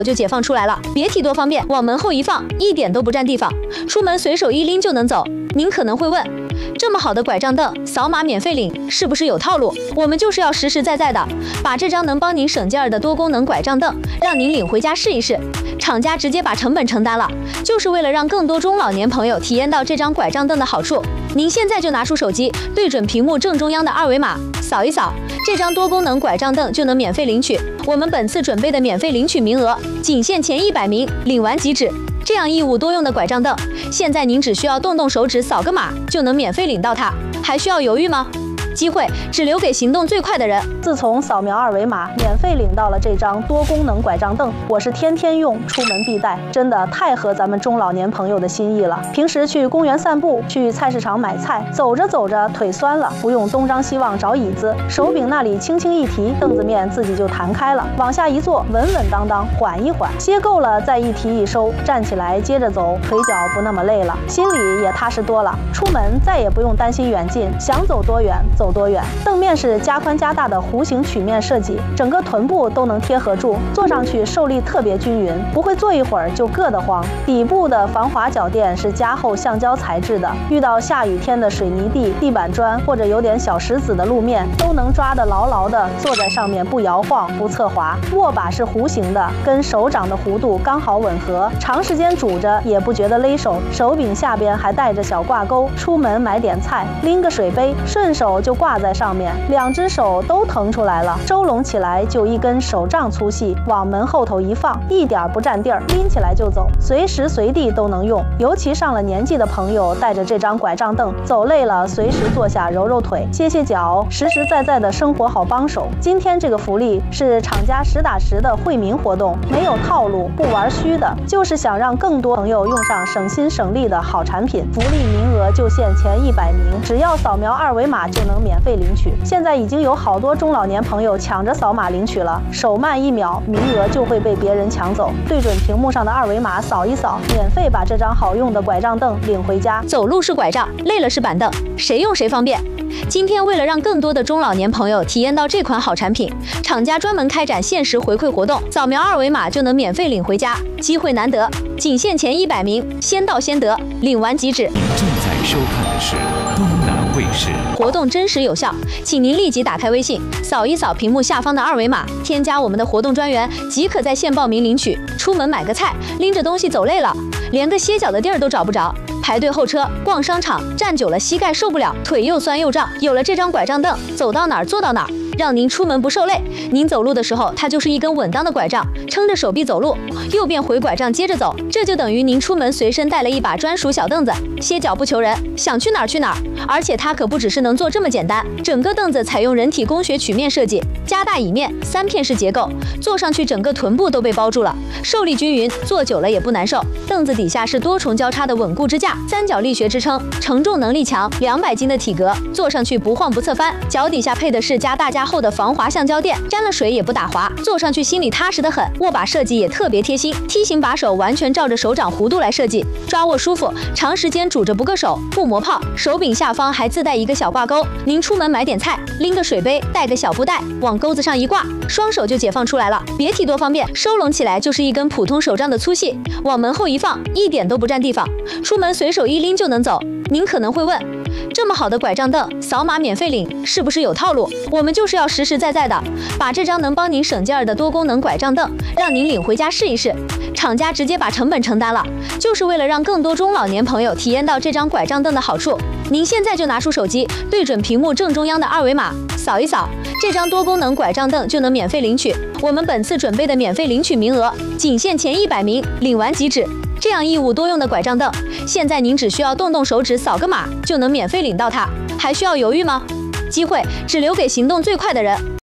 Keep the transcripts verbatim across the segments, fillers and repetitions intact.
就解放出来了，别提多方便，往门后一放，一点都不占地方，出门随手一拎就能走。您可能会问，这么好的拐杖凳，扫码免费领，是不是有套路？我们就是要实实在在的，把这张能帮您省劲儿的多功能拐杖凳，让您领回家试一试。厂家直接把成本承担了，就是为了让更多中老年朋友体验到这张拐杖凳的好处。您现在就拿出手机，对准屏幕正中央的二维码，扫一扫，这张多功能拐杖凳就能免费领取。我们本次准备的免费领取名额仅限前一百名，领完即止。这样一物多用的拐杖凳，现在您只需要动动手指扫个码就能免费领到它，还需要犹豫吗？机会只留给行动最快的人。 自从扫描二维码免费领到了这张多功能拐杖凳，我是天天用，出门必带，真的太合咱们中老年朋友的心意了。平时去公园散步，去菜市场买菜，走着走着腿酸了，不用东张西望找椅子，手柄那里轻轻一提，凳子面自己就弹开了，往下一坐，稳稳当当，缓一缓，歇够了再一提一收，站起来接着走，腿脚不那么累了，心里也踏实多了。出门再也不用担心远近，想走多远走多远。凳面是加宽加大的弧形曲面设计，整个臀部都能贴合住，坐上去受力特别均匀，不会坐一会儿就硌得慌。底部的防滑脚垫是加厚橡胶材质的，遇到下雨天的水泥地、地板砖或者有点小石子的路面，都能抓得牢牢的，坐在上面不摇晃不侧滑。握把是弧形的，跟手掌的弧度刚好吻合，长时间拄着也不觉得勒手。手柄下边还带着小挂钩，出门买点菜，拎个水杯，顺手就挂在上面，两只手都腾出来了，收拢起来就一根手杖粗细，往门后头一放，一点不占地儿，拎起来就走，随时随地都能用。尤其上了年纪的朋友，带着这张拐杖凳，走累了随时坐下揉揉腿、歇歇脚，实实在在的生活好帮手。今天这个福利是厂家实打实的惠民活动，没有套路，不玩虚的，就是想让更多朋友用上省心省力的好产品。福利名额就限前一百名，只要扫描二维码就能免费领取。现在已经有好多中老年朋友抢着扫码领取了，手慢一秒，名额就会被别人抢走。对准屏幕上的二维码扫一扫，免费把这张好用的拐杖凳领回家。 走路是拐杖，累了是板凳，谁用谁方便。今天为了让更多的中老年朋友体验到这款好产品，厂家专门开展限时回馈活动，扫描二维码就能免费领回家，机会难得，仅限前一百名，先到先得，领完即止。 您正在收看的是东南卫视。 活动真实有效，请您立即打开微信，扫一扫屏幕下方的二维码，添加我们的活动专员，即可在线报名领取。出门买个菜，拎着东西走累了，连个歇脚的地儿都找不着，排队候车、逛商场，站久了膝盖受不了，腿又酸又胀。有了这张拐杖凳，走到哪儿坐到哪儿，让您出门不受累。您走路的时候，它就是一根稳当的拐杖，撑着手臂走路，右边回拐杖接着走，这就等于您出门随身带了一把专属小凳子，歇脚不求人，想去哪儿去哪儿。而且它可不只是能坐这么简单，整个凳子采用人体工学曲面设计，加大椅面，三片式结构，坐上去整个臀部都被包住了，受力均匀，坐久了也不难受。凳子底下是多重交叉的稳固支架，三角力学支撑，承重能力强，两百斤的体格，坐上去不晃不侧翻。脚底下配的是加大加厚的防滑橡胶垫，沾了水也不打滑，坐上去心里踏实得很。握把设计也特别贴心，梯形把手完全照着手掌弧度来设计，抓握舒服，长时间拄着不硌手，不磨泡。手柄下方还自带一个小挂钩，您出门买点菜，拎个水杯，带个小布袋，往钩子上一挂，双手就解放出来了，别提多方便。收拢起来就是一根普通手杖的粗细，往门后一放，一点都不占地方，出门随手一拎就能走。您可能会问，这么好的拐杖凳，扫码免费领，是不是有套路？我们就是要实实在在的，把这张能帮您省劲儿的多功能拐杖凳，让您领回家试一试。厂家直接把成本承担了，就是为了让更多中老年朋友体验到这张拐杖凳的好处。您现在就拿出手机，对准屏幕正中央的二维码，扫一扫，这张多功能拐杖凳就能免费领取。我们本次准备的免费领取名额仅限前一百名，领完即止。这样一物多用的拐杖凳，现在您只需要动动手指扫个码就能免费领到它，还需要犹豫吗？机会只留给行动最快的人。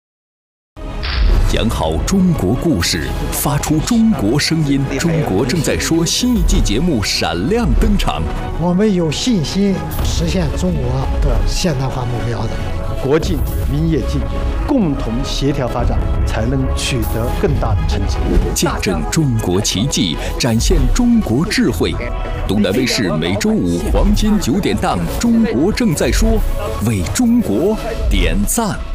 讲好中国故事，发出中国声音。中国正在说新一季节目闪亮登场。 我们有信心实现中国的现代化目标的。 国进民也进，共同协调发展，才能取得更大的成绩。 见证中国奇迹，展现中国智慧。东南卫视每周五黄金九点档《中国正在说》，为中国点赞。